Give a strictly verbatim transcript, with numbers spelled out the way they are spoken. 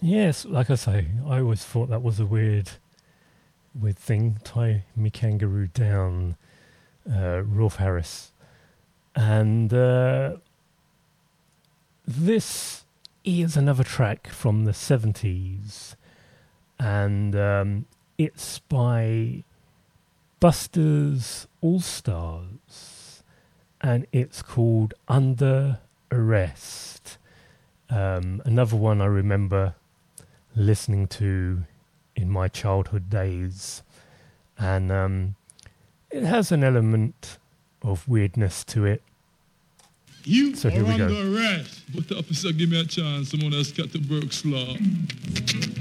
Yes, like I say, I always thought that was a weird, weird thing. Tie me kangaroo down, uh, Rolf Harris, and uh, this is another track from the seventies, and um, it's by Busters All Stars, and it's called Under Arrest. Um, another one I remember listening to in my childhood days, and um, it has an element of weirdness to it. You so are here we under go. arrest. But the officer give me a chance. Someone else got to Burke's Law.